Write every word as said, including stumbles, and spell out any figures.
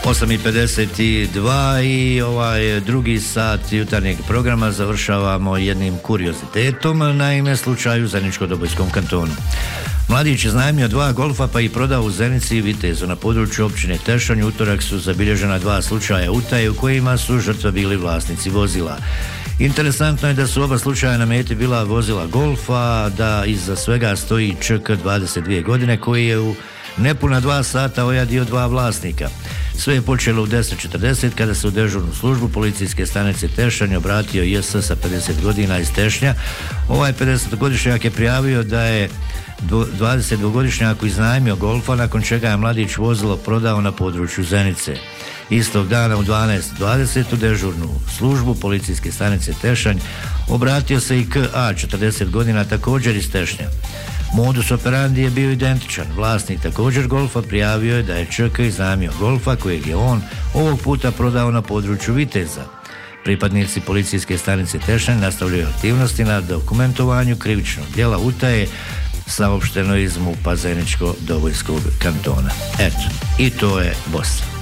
osam i pedeset dva i ovaj drugi sat jutarnjeg programa završavamo jednim kuriozitetom, naime slučaju u Zeničko-Dobojskom kantonu. Mladić je iznajmio dva golfa pa i prodao u Zenici i Vitezu. Na području općine Tešanj utorak su zabilježena dva slučaja utaje u kojima su žrtve bili vlasnici vozila. Interesantno je da su oba slučaja na meti bila vozila golfa, da iza svega stoji Č K dvadeset dvije godine koji je u nepuna dva sata ojadio dva vlasnika. Sve je počelo u deset četrdeset kada se u dežurnu službu policijske stanice Tešanj obratio J S sa pedeset godina iz Tešnja. Ovaj pedesetogodišnjak je prijavio da je dvadesetdvogodišnjaku iznajmio golfa, nakon čega je mladić vozilo prodao na području Zenice. Istog dana u dvanaest dvadeset u dežurnu službu policijske stanice Tešanj obratio se i K A četrdeset godina također iz Tešnja. Modus operandi je bio identičan. Vlasnik također golfa prijavio je da je Č K iznajmio golfa kojeg je on ovog puta prodao na području Viteza. Pripadnici policijske stanice Tešanj nastavljaju aktivnosti na dokumentovanju krivičnog djela utaje, saopšteno iz MUP-a Zeničko-Dobojskog kantona. Eto, i to je Bosna.